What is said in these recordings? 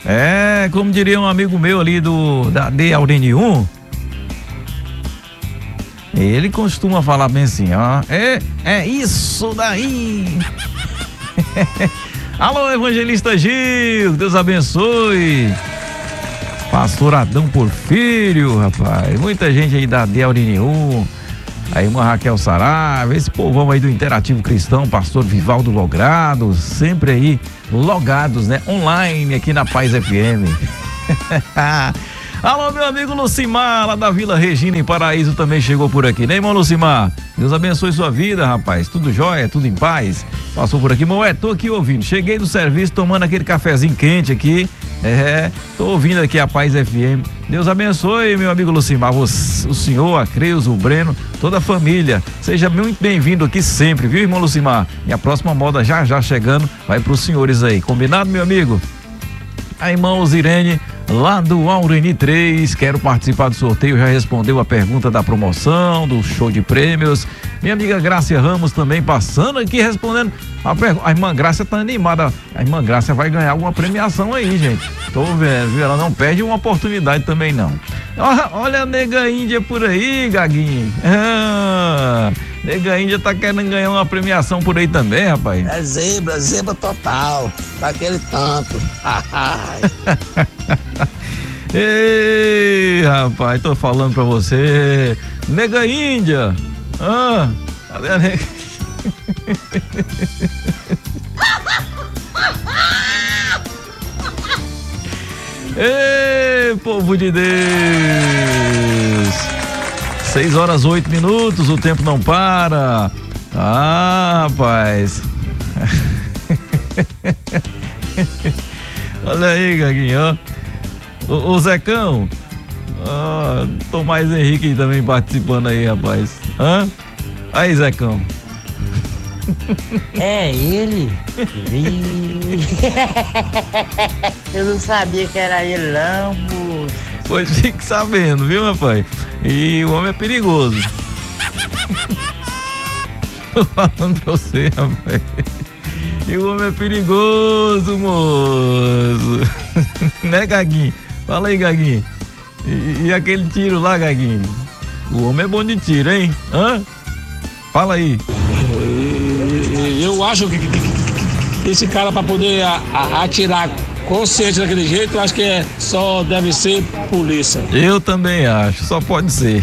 Como diria um amigo meu ali da DAURN1, ele costuma falar bem assim, ó. É isso daí. Alô, evangelista Gil, Deus abençoe. Pastor Adão Porfírio, rapaz. Muita gente aí da DAURN1. A irmã Raquel Saraiva, esse povão aí do Interativo Cristão, pastor Vivaldo Logrado, sempre aí logados, né? Online aqui na Paz FM. Alô, meu amigo Lucimar, lá da Vila Regina, em Paraíso, também chegou por aqui, né, irmão Lucimar? Deus abençoe sua vida, rapaz. Tudo jóia, tudo em paz. Passou por aqui, tô aqui ouvindo. Cheguei do serviço tomando aquele cafezinho quente aqui. Tô ouvindo aqui a Paz FM. Deus abençoe, meu amigo Lucimar, o senhor, a Creus, o Breno, toda a família. Seja muito bem-vindo aqui sempre, viu, irmão Lucimar? E a próxima moda já chegando, vai pros senhores aí. Combinado, meu amigo? A irmã Osirene, lá do Aureni 3, quero participar do sorteio, já respondeu a pergunta da promoção, do show de prêmios. Minha amiga Grácia Ramos também passando aqui, respondendo a pergunta. A irmã Grácia tá animada, a irmã Grácia vai ganhar alguma premiação aí, gente. Tô vendo, viu? Ela não perde uma oportunidade também, não. Olha a nega Índia por aí, Gaguinho. Nega Índia tá querendo ganhar uma premiação por aí também, rapaz. É zebra total, daquele tanto. Ei, rapaz, tô falando pra você. Nega Índia. Cadê a nega? Ei, povo de Deus. 6h08, o tempo não para. Rapaz. Olha aí, Gaguinho, ó. O Zecão. Tomás Henrique também participando aí, rapaz. Aí, Zecão. É ele? Eu não sabia que era ele, não, moço. Pois fique sabendo, viu, rapaz? E o homem é perigoso. Tô falando pra você, rapaz. E o homem é perigoso, moço. Né, Gaguinho? Fala aí, Gaguinho. E aquele tiro lá, Gaguinho? O homem é bom de tiro, hein? Fala aí. Eu acho que esse cara, para poder atirar consciente daquele jeito, eu acho que só deve ser polícia. Eu também acho, só pode ser.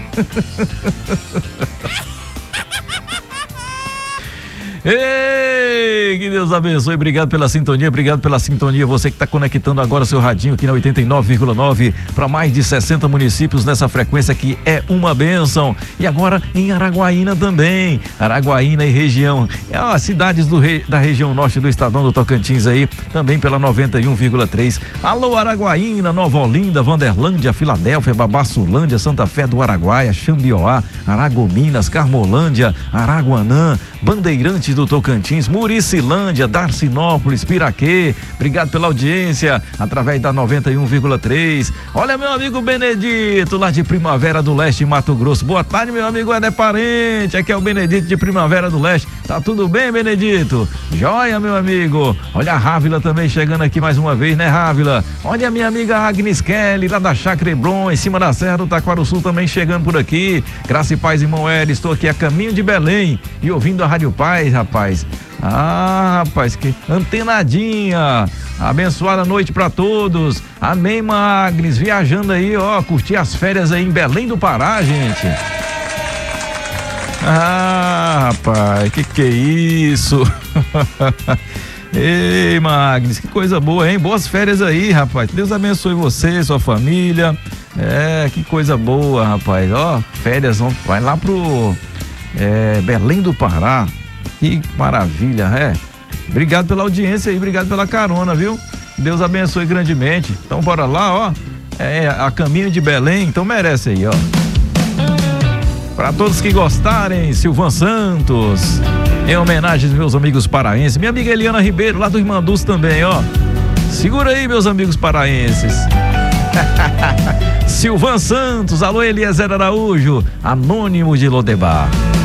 Ei, que Deus abençoe, obrigado pela sintonia, você que está conectando agora seu radinho aqui na 89,9 para mais de 60 municípios nessa frequência que é uma bênção. E agora em Araguaína também, Araguaína e região, as cidades da região norte do estadão do Tocantins aí, também pela 91,3. Alô Araguaína, Nova Olinda, Vanderlândia, Filadélfia, Babassulândia, Santa Fé do Araguaia, Xambioá, Aragominas, Carmolândia, Araguanã, Bandeirantes do Tocantins, Muricilândia, Darcinópolis, Piraquê. Obrigado pela audiência através da 91,3. Olha, meu amigo Benedito, lá de Primavera do Leste, Mato Grosso. Boa tarde, meu amigo Éder Parente. Aqui é o Benedito de Primavera do Leste. Tá tudo bem, Benedito? Joia, meu amigo. Olha a Rávila também chegando aqui mais uma vez, né, Rávila? Olha a minha amiga Agnes Kelly, lá da Chácara Hebron, em cima da Serra do Taquaruçu, também chegando por aqui. Graça e paz, irmão Éder. Estou aqui a caminho de Belém e ouvindo a Rádio Paz, rapaz. Rapaz, que antenadinha. Abençoada noite pra todos. Amém, Magnes. Viajando aí, ó, curtir as férias aí em Belém do Pará, gente. Rapaz, que é isso? Ei, Magnes, que coisa boa, hein? Boas férias aí, rapaz. Deus abençoe você, sua família. Que coisa boa, rapaz. Ó, férias, vai lá pro Belém do Pará. Que maravilha, Obrigado pela audiência aí, obrigado pela carona, viu? Deus abençoe grandemente. Então bora lá, ó. A caminho de Belém, então merece aí, ó. Para todos que gostarem, Silvan Santos, em homenagem aos meus amigos paraenses. Minha amiga Eliana Ribeiro, lá do Irmanduz também, ó. Segura aí, meus amigos paraenses. Silvan Santos, alô Eliezer Araújo, Anônimo de Lodebar.